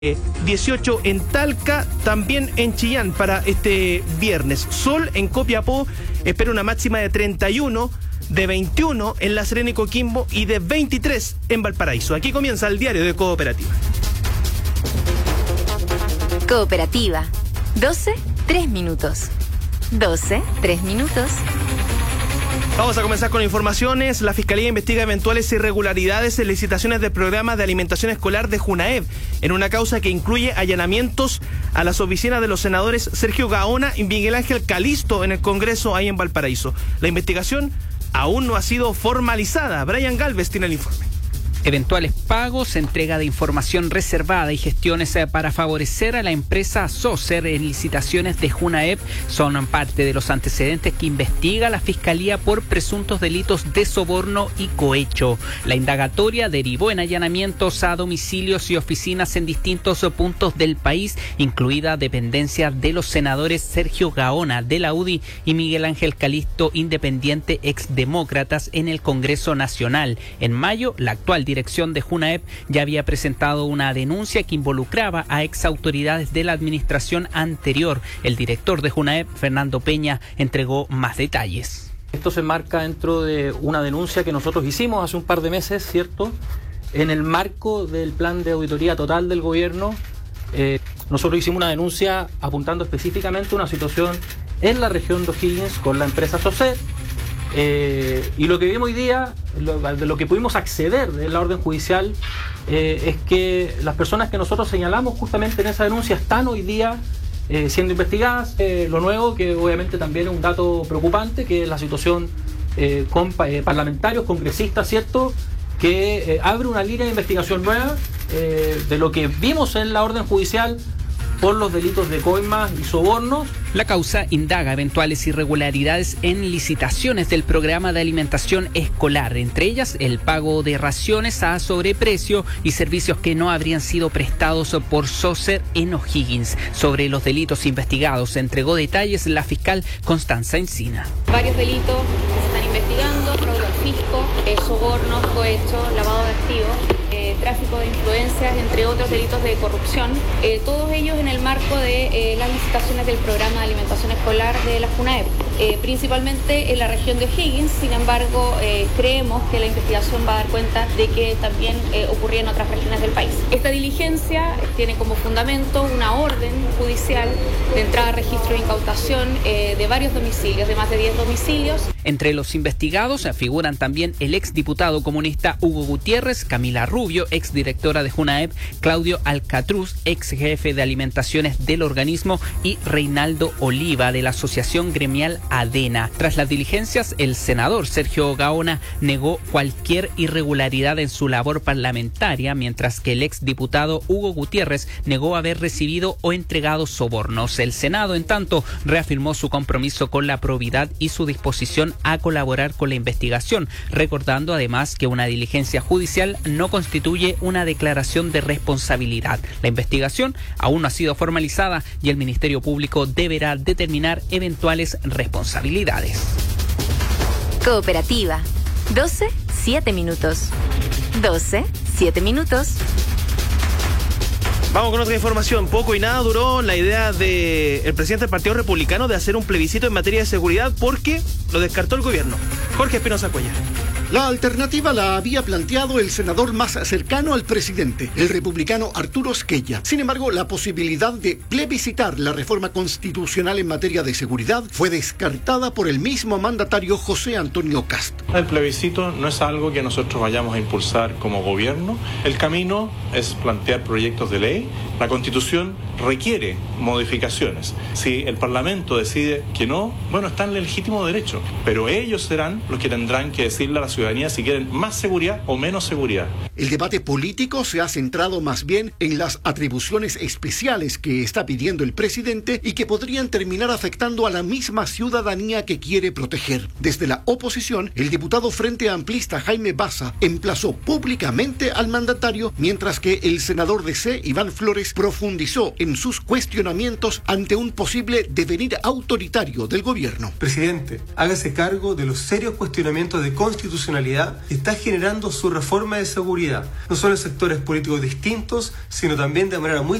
18 en Talca, también en Chillán para este viernes. Sol en Copiapó, espera una máxima de 31, de 21 en La Serena y Coquimbo y de 23 en Valparaíso. Aquí comienza el diario de Cooperativa. Cooperativa. 12, 3 minutos. 12, 3 minutos. Vamos a comenzar con informaciones. La Fiscalía investiga eventuales irregularidades en licitaciones de programas de alimentación escolar de Junaep, en una causa que incluye allanamientos a las oficinas de los senadores Sergio Gaona y Miguel Ángel Calisto en el Congreso ahí en Valparaíso. La investigación aún no ha sido formalizada. Brian Galvez tiene el informe. Eventuales pagos, entrega de información reservada y gestiones para favorecer a la empresa Socer en licitaciones de Junaep son parte de los antecedentes que investiga la Fiscalía por presuntos delitos de soborno y cohecho. La indagatoria derivó en allanamientos a domicilios y oficinas en distintos puntos del país, incluida dependencia de los senadores Sergio Gaona de la UDI y Miguel Ángel Calisto, independiente exdemócratas, en el Congreso Nacional. En mayo, la actual dirección de Junaep ya había presentado una denuncia que involucraba a exautoridades de la administración anterior. El director de Junaep, Fernando Peña, entregó más detalles. Esto se enmarca dentro de una denuncia que nosotros hicimos hace un par de meses, ¿cierto? En el marco del plan de auditoría total del gobierno, nosotros hicimos una denuncia apuntando específicamente a una situación en la región de O'Higgins con la empresa Socer. Y lo que vimos hoy día, de lo que pudimos acceder de la orden judicial, es que las personas que nosotros señalamos justamente en esa denuncia están hoy día siendo investigadas. Lo nuevo, que obviamente también es un dato preocupante, que es la situación con parlamentarios, congresistas, ¿cierto?, que abre una línea de investigación nueva de lo que vimos en la orden judicial por los delitos de coimas y sobornos. La causa indaga eventuales irregularidades en licitaciones del programa de alimentación escolar, entre ellas el pago de raciones a sobreprecio y servicios que no habrían sido prestados por Socer en O'Higgins. Sobre los delitos investigados entregó detalles la fiscal Constanza Encina. Varios delitos que se están investigando: fraude al fisco, sobornos, cohecho, lavado de activos, tráfico de influencias, entre otros delitos de corrupción, todos ellos en el marco de las licitaciones del programa de alimentación escolar de la Junaep, principalmente en la región de O'Higgins. Sin embargo, creemos que la investigación va a dar cuenta de que también ocurría en otras regiones del país. Esta diligencia tiene como fundamento una orden judicial de entrada a registro de incautación de varios domicilios, de más de 10 domicilios. Entre los investigados figuran también el exdiputado comunista Hugo Gutiérrez, Camila Rubio, exdirectora de Junaep, Claudio Alcatruz, ex jefe de alimentaciones del organismo, y Reinaldo Oliva, de la asociación gremial ADENA. Tras las diligencias, el senador Sergio Gaona negó cualquier irregularidad en su labor parlamentaria, mientras que el exdiputado Hugo Gutiérrez negó haber recibido o entregado sobornos. El Senado, en tanto, reafirmó su compromiso con la probidad y su disposición a colaborar con la investigación, recordando además que una diligencia judicial no constituye una declaración de responsabilidad. La investigación aún no ha sido formalizada y el Ministerio Público deberá determinar eventuales responsabilidades. Cooperativa. 12, 7 minutos. 12, 7 minutos. Vamos con otra información. Poco y nada duró la idea del presidente del Partido Republicano de hacer un plebiscito en materia de seguridad, porque lo descartó el gobierno. Jorge Espinosa Cuellar. La alternativa la había planteado el senador más cercano al presidente, el republicano Arturo Esquella. Sin embargo, la posibilidad de plebiscitar la reforma constitucional en materia de seguridad fue descartada por el mismo mandatario José Antonio Kast. El plebiscito no es algo que nosotros vayamos a impulsar como gobierno. El camino es plantear proyectos de ley. La Constitución requiere modificaciones. Si el Parlamento decide que no, bueno, está en el legítimo derecho, pero ellos serán los que tendrán que decirle a la ciudadanía si quieren más seguridad o menos seguridad. El debate político se ha centrado más bien en las atribuciones especiales que está pidiendo el presidente y que podrían terminar afectando a la misma ciudadanía que quiere proteger. Desde la oposición, el diputado Frente Amplista Jaime Baza emplazó públicamente al mandatario, mientras que el senador de C, Iván Flores, profundizó en sus cuestionamientos ante un posible devenir autoritario del gobierno. Presidente, hágase cargo de los serios cuestionamientos de constitucionalidad institucionalidad y está generando su reforma de seguridad, no solo en sectores políticos distintos, sino también de manera muy